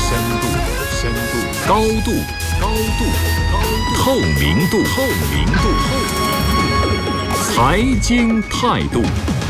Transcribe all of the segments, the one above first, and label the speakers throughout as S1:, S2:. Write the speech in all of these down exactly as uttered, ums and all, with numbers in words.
S1: 深度，深度，高度，高度，高度，透明度，透明度，透明度，财经态度。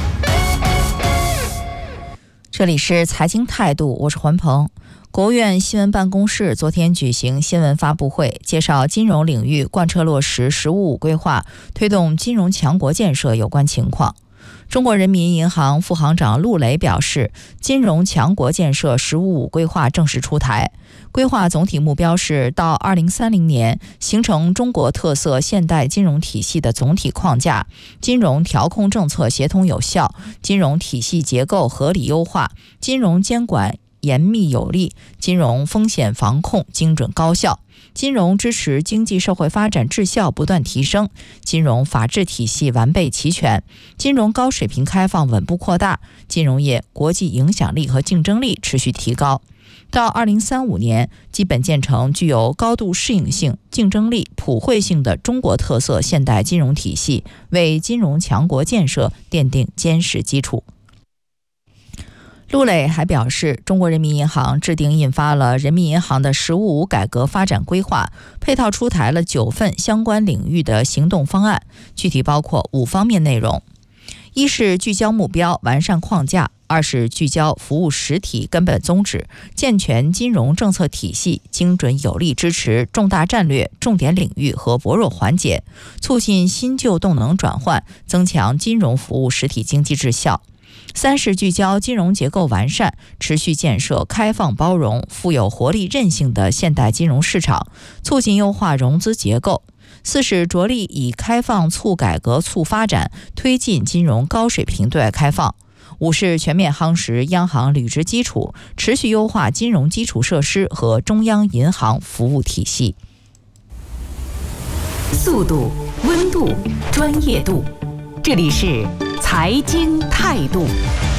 S2: 这里是财经态度，我是环鹏。国务院新闻办公室昨天举行新闻发布会，介绍金融领域贯彻落实“十五五”规划，推动金融强国建设有关情况。中国人民银行副行长陆磊表示，金融强国建设“十五五”规划正式出台。规划总体目标是到二零三零年形成中国特色现代金融体系的总体框架，金融调控政策协同有效，金融体系结构合理优化，金融监管严密有力，金融风险防控精准高效，金融支持经济社会发展质效不断提升，金融法治体系完备齐全，金融高水平开放稳步扩大，金融业国际影响力和竞争力持续提高。到二零三五年，基本建成具有高度适应性、竞争力、普惠性的中国特色现代金融体系，为金融强国建设奠定坚实基础。陆磊还表示，中国人民银行制定印发了人民银行的“十五五”改革发展规划，配套出台了九份相关领域的行动方案，具体包括五方面内容：一是聚焦目标，完善框架；二是聚焦服务实体根本宗旨，健全金融政策体系，精准有力支持重大战略、重点领域和薄弱环节，促进新旧动能转换，增强金融服务实体经济质效。三是聚焦金融结构完善，持续建设开放包容、富有活力韧性的现代金融市场，促进优化融资结构。四是着力以开放促改革促发展，推进金融高水平对外开放。五是全面夯实央行履职基础，持续优化金融基础设施和中央银行服务体系。
S3: 速度、温度、专业度，这里是财经态度。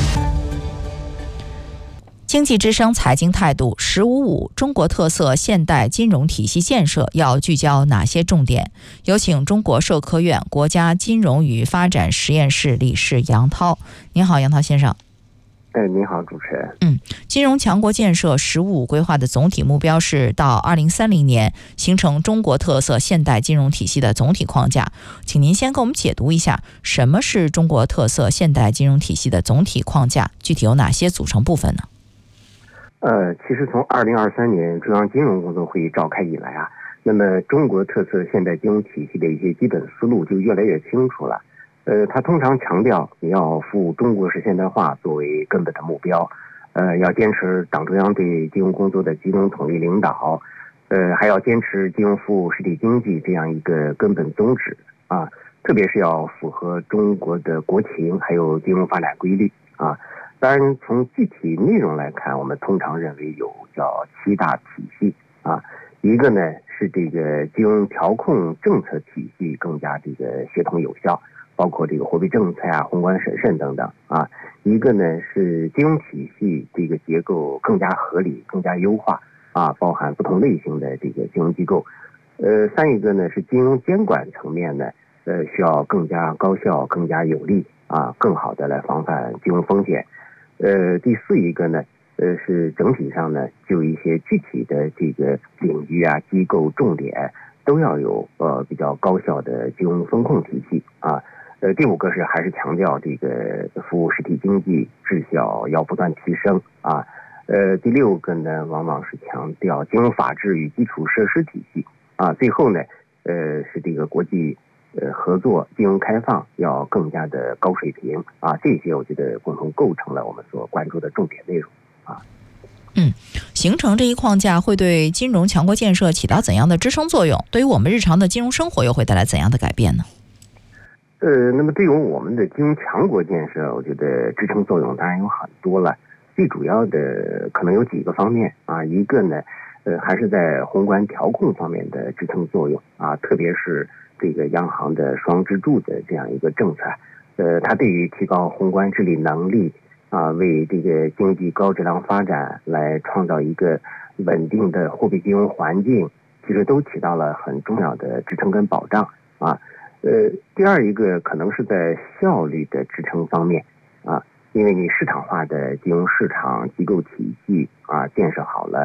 S2: 经济之声财经态度十五五中国特色现代金融体系建设要聚焦哪些重点？有请中国社科院国家金融与发展实验室理事杨涛。您好，杨涛先生。
S4: 哎，您好，主持人。
S2: 嗯，金融强国建设“十五五”规划的总体目标是到二零三零年形成中国特色现代金融体系的总体框架。请您先给我们解读一下，什么是中国特色现代金融体系的总体框架？具体有哪些组成部分呢？
S4: 呃，其实从二零二三年中央金融工作会议召开以来啊，那么中国特色现代金融体系的一些基本思路就越来越清楚了。呃，它通常强调你要赴中国式现代化作为根本的目标，呃，要坚持党中央对金融工作的集中统一领导，呃，还要坚持金融服务实体经济这样一个根本宗旨啊，特别是要符合中国的国情还有金融发展规律啊。当然，从具体内容来看，我们通常认为有叫七大体系啊。一个呢是这个金融调控政策体系更加这个协同有效，包括这个货币政策啊、宏观审慎等等啊。一个呢是金融体系这个结构更加合理、更加优化啊，包含不同类型的这个金融机构。呃，三一个呢是金融监管层面呢，呃，需要更加高效、更加有力啊，更好的来防范金融风险。呃，第四一个呢，呃，是整体上呢，就一些具体的这个领域啊、机构重点都要有呃比较高效的金融风控体系啊。呃，第五个是还是强调这个服务实体经济质效要不断提升啊。呃，第六个呢，往往是强调金融法治与基础设施体系啊。最后呢，呃，是这个国际。呃，合作金融开放要更加的高水平啊，这些我觉得共同构成了我们所关注的重点内容啊。
S2: 嗯，形成这一框架会对金融强国建设起到怎样的支撑作用？对于我们日常的金融生活又会带来怎样的改变呢？
S4: 呃，那么对于我们的金融强国建设，我觉得支撑作用当然有很多了，最主要的可能有几个方面啊。一个呢，呃，还是在宏观调控方面的支撑作用啊，特别是这个央行的双支柱的这样一个政策，呃，它对于提高宏观治理能力啊，为这个经济高质量发展来创造一个稳定的货币金融环境，其实都起到了很重要的支撑跟保障啊。呃，第二一个可能是在效率的支撑方面啊，因为你市场化的金融市场机构体系啊建设好了，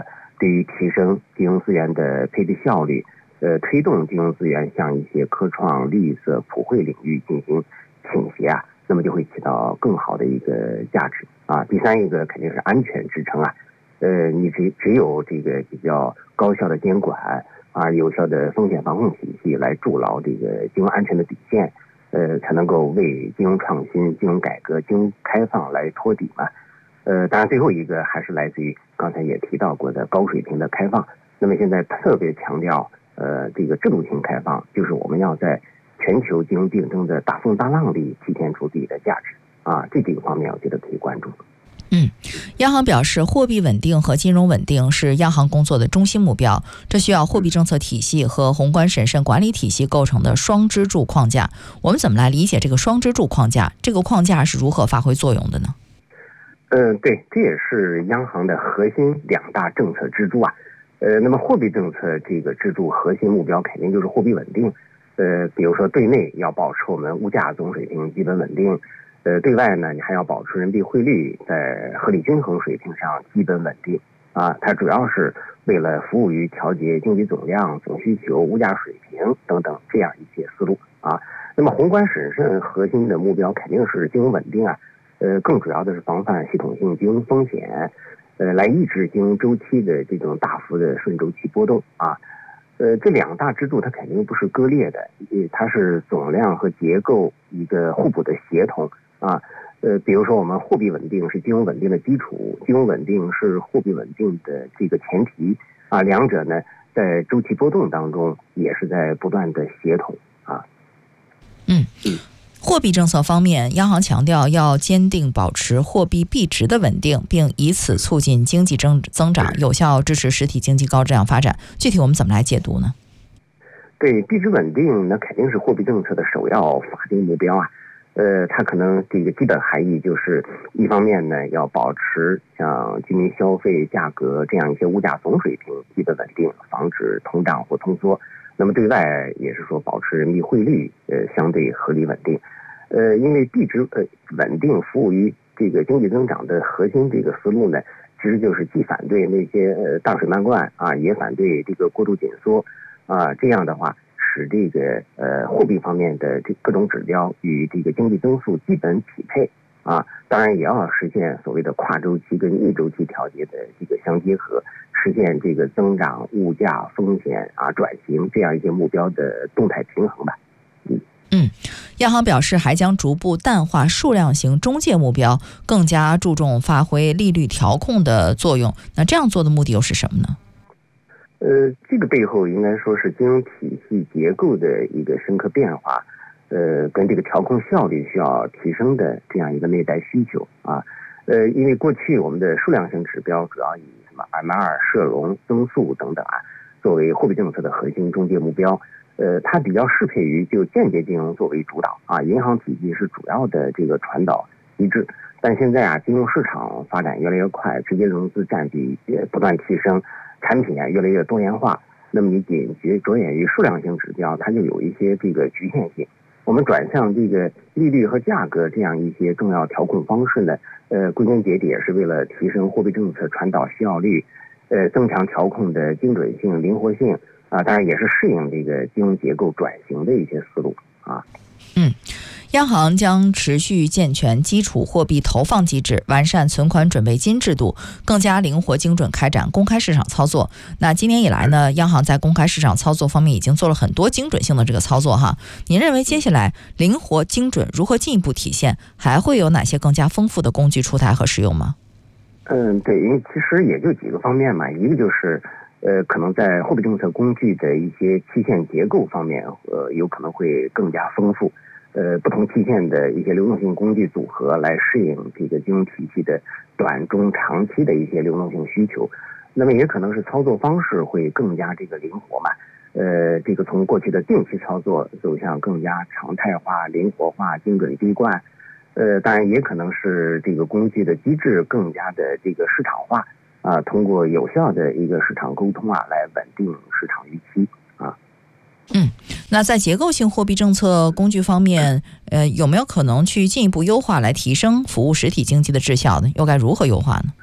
S4: 对于提升金融资源的配置效率，呃，推动金融资源向一些科创、绿色、普惠领域进行倾斜啊，那么就会起到更好的一个价值啊。第三一个肯定是安全支撑啊，呃，你只只有这个比较高效的监管啊，有效的风险防控体系来筑牢这个金融安全的底线，呃，才能够为金融创新、金融改革、金融开放来托底嘛。呃，当然最后一个还是来自于刚才也提到过的高水平的开放。那么现在特别强调呃这个制度性开放，就是我们要在全球金融竞争的大风大浪里体现出自己的价值啊，这几个方面我觉得可以关注。
S2: 嗯，央行表示，货币稳定和金融稳定是央行工作的中心目标，这需要货币政策体系和宏观审慎管理体系构成的双支柱框架。我们怎么来理解这个双支柱框架？这个框架是如何发挥作用的呢？
S4: 嗯，对，这也是央行的核心两大政策支柱啊。呃，那么货币政策这个支柱核心目标肯定就是货币稳定。呃，比如说对内要保持我们物价总水平基本稳定，呃，对外呢，你还要保持人民币汇率在合理均衡水平上基本稳定啊。它主要是为了服务于调节经济总量、总需求、物价水平等等这样一些思路啊。那么宏观审慎核心的目标肯定是金融稳定啊。呃，更主要的是防范系统性金融风险，呃，来抑制金融周期的这种大幅的顺周期波动啊。呃，这两大支柱它肯定不是割裂的，它是总量和结构一个互补的协同啊。呃，比如说我们货币稳定是金融稳定的基础，金融稳定是货币稳定的这个前提啊，两者呢在周期波动当中也是在不断的协同啊。
S2: 嗯。货币政策方面，央行强调要坚定保持货币币值的稳定，并以此促进经济增增长，有效支持实体经济高质量发展。具体我们怎么来解读呢？
S4: 对，币值稳定那肯定是货币政策的首要法定目标啊。呃，它可能这个基本含义就是，一方面呢要保持像居民消费价格这样一些物价总水平基本稳定，防止通胀或通缩。那么对外也是说保持人民币汇率呃相对合理稳定，呃，因为币值呃稳定服务于这个经济增长的核心这个思路呢，其实就是既反对那些呃大水漫灌啊，也反对这个过度紧缩啊，这样的话使这个呃货币方面的这各种指标与这个经济增速基本匹配啊，当然也要实现所谓的跨周期跟逆周期调节的这个相结合。实现这个增长、物价、风险啊、转型这样一些目标的动态平衡吧。嗯
S2: 嗯，央行表示还将逐步淡化数量型中介目标，更加注重发挥利率调控的作用。那这样做的目的又是什么呢？
S4: 呃，这个背后应该说是金融体系结构的一个深刻变化，呃，跟这个调控效率需要提升的这样一个内在需求啊。呃，因为过去我们的数量型指标主要以什么 M 二、社融、增速等等啊，作为货币政策的核心中介目标。呃，它比较适配于就间接金融作为主导啊，银行体系是主要的这个传导机制。但现在啊，金融市场发展越来越快，直接融资占比也不断提升，产品啊越来越多元化。那么你仅着着眼于数量型指标，它就有一些这个局限性。我们转向这个利率和价格这样一些重要调控方式呢，呃，归根结底也是为了提升货币政策传导效率，呃，增强调控的精准性、灵活性啊，当然也是适应这个金融结构转型的一些思路啊。
S2: 嗯。央行将持续健全基础货币投放机制，完善存款准备金制度，更加灵活精准开展公开市场操作。那今年以来呢，央行在公开市场操作方面已经做了很多精准性的这个操作哈。您认为接下来灵活精准如何进一步体现？还会有哪些更加丰富的工具出台和使用吗？
S4: 嗯，对，因为其实也就几个方面嘛，一个就是呃，可能在货币政策工具的一些期限结构方面，呃，有可能会更加丰富。呃，不同期限的一些流动性工具组合来适应这个金融体系的短、中、长期的一些流动性需求。那么也可能是操作方式会更加这个灵活嘛。呃，这个从过去的定期操作走向更加常态化、灵活化、精准滴灌。呃，当然也可能是这个工具的机制更加的这个市场化啊，通过有效的一个市场沟通啊，来稳定市场预期啊。
S2: 嗯，那在结构性货币政策工具方面，呃，有没有可能去进一步优化，来提升服务实体经济的质效呢？又该如何优化呢？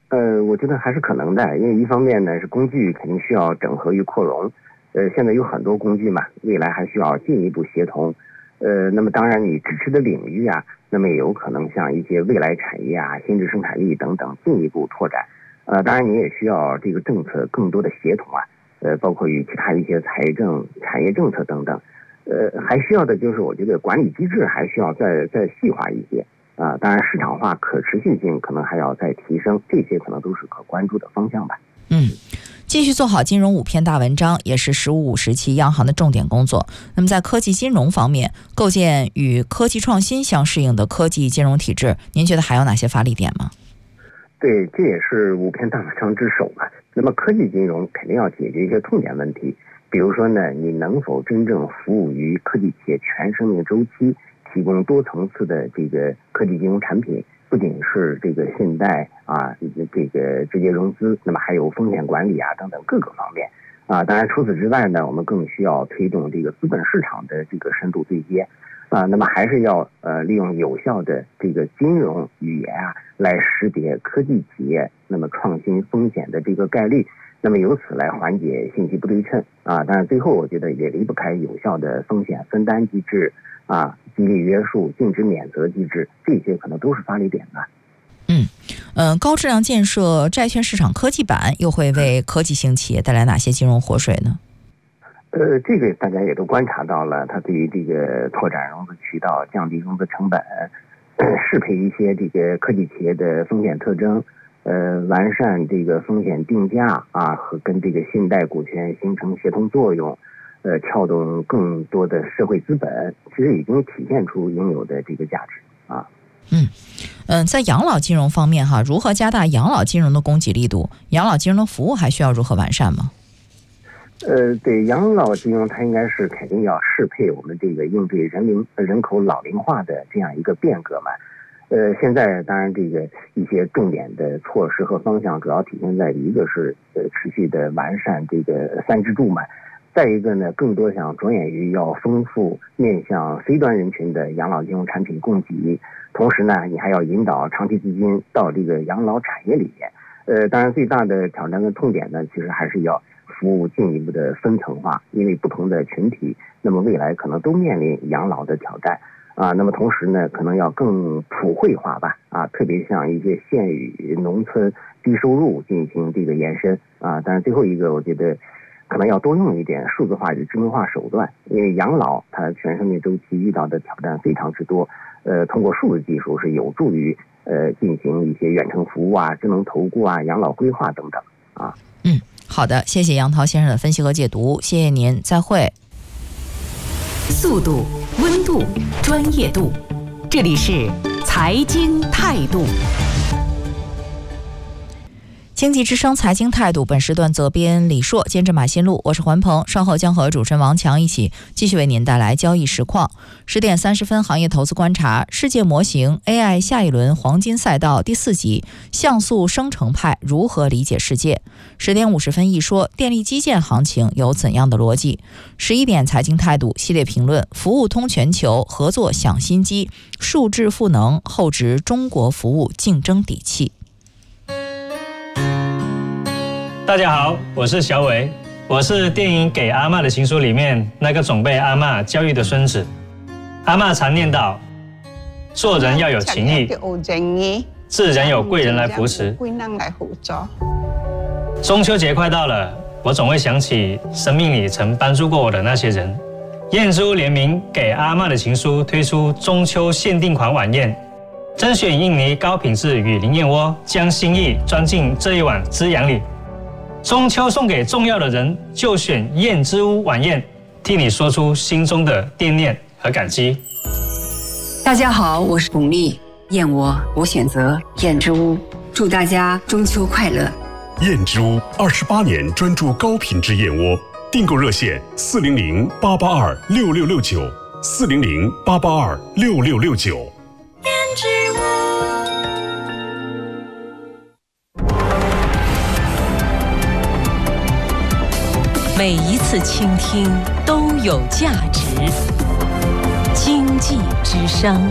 S4: 呃，我觉得还是可能的，因为一方面呢是工具肯定需要整合与扩容，呃，现在有很多工具嘛，未来还需要进一步协同，呃，那么当然你支持的领域啊，那么也有可能像一些未来产业啊、新质生产力等等进一步拓展，呃，当然你也需要这个政策更多的协同啊，呃，包括与其他一些财政、产业政策等等，呃，还需要的就是我觉得管理机制还需要再再细化一些。啊、呃，当然，市场化、可持续性可能还要再提升，这些可能都是可关注的方向吧。
S2: 嗯，继续做好金融五篇大文章，也是“十五五”时期央行的重点工作。那么，在科技金融方面，构建与科技创新相适应的科技金融体制，您觉得还有哪些发力点吗？
S4: 对，这也是五篇大文章之首嘛。那么，科技金融肯定要解决一些痛点问题，比如说呢，你能否真正服务于科技企业全生命周期？提供多层次的这个科技金融产品，不仅是这个信贷啊，这个直接融资，那么还有风险管理啊等等各个方面啊。当然，除此之外呢，我们更需要推动这个资本市场的这个深度对接啊。那么还是要呃利用有效的这个金融语言啊，来识别科技企业那么创新风险的这个概率。那么由此来缓解信息不对称啊。当然，最后我觉得也离不开有效的风险分担机制。啊，激励约束、禁止免责机制，这些可能都是发力点吧。
S2: 嗯，呃，高质量建设债券市场科技板又会为科技型企业带来哪些金融活水呢？
S4: 呃，这个大家也都观察到了，它对于这个拓展融资渠道、降低融资成本、呃、适配一些这个科技企业的风险特征，呃，完善这个风险定价啊，和跟这个信贷股权形成协同作用。呃，撬动更多的社会资本，其实已经体现出应有的这个价值啊。
S2: 嗯嗯，在养老金融方面哈，如何加大养老金融的供给力度？养老金融的服务还需要如何完善吗？
S4: 呃，对，养老金融它应该是肯定要适配我们这个应对人龄人口老龄化的这样一个变革嘛。呃，现在当然这个一些重点的措施和方向，主要体现在一个是呃持续的完善这个三支柱嘛。再一个呢，更多想着眼于要丰富面向 C 端人群的养老金融产品供给，同时呢，你还要引导长期资金到这个养老产业里面。呃，当然最大的挑战跟痛点呢，其实还是要服务进一步的分层化，因为不同的群体，那么未来可能都面临养老的挑战啊。那么同时呢，可能要更普惠化吧啊，特别像一些县域、农村低收入进行这个延伸啊。当然最后一个，我觉得。可能要多用一点数字化与智能化手段，因为养老它全生命周期遇到的挑战非常之多。呃，通过数字技术是有助于呃进行一些远程服务啊、智能投顾啊、养老规划等等啊。
S2: 嗯，好的，谢谢杨涛先生的分析和解读，谢谢您，再会。
S3: 速度、温度、专业度，这里是财经态度。
S2: 经济之声财经态度，本时段责编李硕，监制马新路，我是环鹏，稍后将和主持人王强一起继续为您带来交易实况。十点三十分，行业投资观察，世界模型 A I 下一轮黄金赛道第四集，像素生成派如何理解世界？十点五十分一说，电力基建行情有怎样的逻辑？十一点财经态度系列评论，服务通全球，合作享新机，数智赋能，厚植中国服务竞争底气。
S5: 大家好，我是小伟，我是电影《给阿嬷的情书》里面那个总被阿嬷教育的孙子。阿嬷常念叨，做人要有情义，自然有贵人来扶持。中秋节快到了，我总会想起生命里曾帮助过我的那些人。燕之屋联名《给阿嬷的情书》推出中秋限定款晚宴，甄选印尼高品质雨林燕窝，将心意装进这一碗滋养里。中秋送给重要的人，就选燕之屋晚宴，替你说出心中的惦念和感激。
S6: 大家好，我是巩俐，燕窝我选择燕之屋，祝大家中秋快乐。
S7: 燕之屋二十八年专注高品质燕窝，订购热线四零零八八二六六六九，四零零八八二六六六九。
S8: 燕之屋。每一次倾听都有价值。经济之声。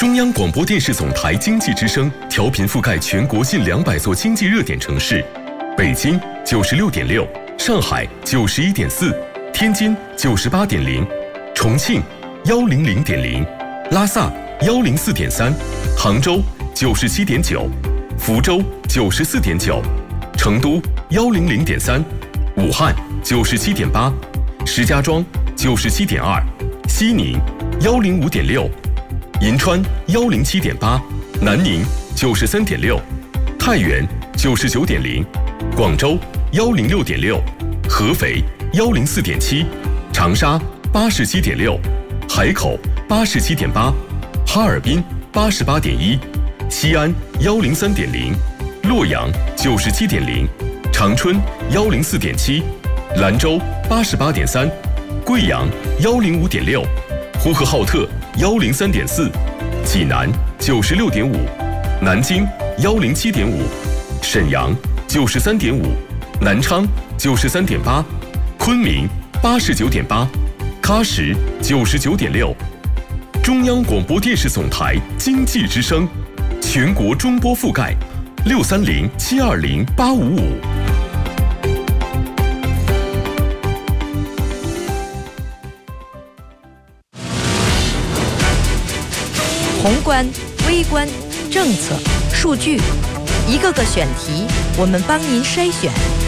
S9: 中央广播电视总台经济之声调频覆盖全国近两百座经济热点城市：北京九十六点六，上海九十一点四，天津九十八点零，重庆幺零零点零，拉萨幺零四点三，杭州九十七点九，福州九十四点九，成都幺零零点三，武汉九十七点八，石家庄九十七点二，西宁幺零五点六，银川幺零七点八，南宁九十三点六，太原九十九点零，广州幺零六点六，合肥幺零四点七，长沙八十七点六，海口八十七点八，哈尔滨八十八点一，西安幺零三点零，洛阳九十七点零，长春幺零四点七，兰州八十八点三，贵阳幺零五点六，呼和浩特幺零三点四，济南九十六点五，南京幺零七点五，沈阳九十三点五，南昌九十三点八，昆明八十九点八，喀什九十九点六。中央广播电视总台经济之声，全国中波覆盖六三零七二零八五五。
S10: 宏观、微观、政策、数据，一个个选题，我们帮您筛选。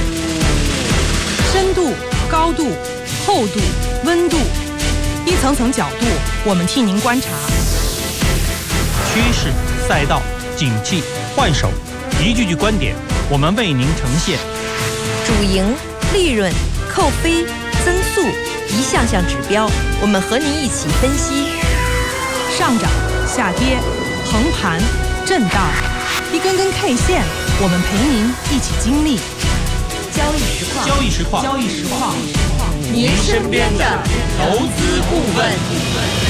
S11: 深度、高度、厚度、温度，一层层角度，我们替您观察。
S12: 趋势、赛道、景气、换手，一句句观点，我们为您呈现。
S10: 主营、利润、扣非、增速，一项项指标，我们和您一起分析。
S11: 上涨、下跌、横盘、震荡，一根根 K 线，我们陪您一起经历。
S10: 交易实况，
S12: 交易实况，
S11: 交易实况，
S10: 您身边的投资顾问。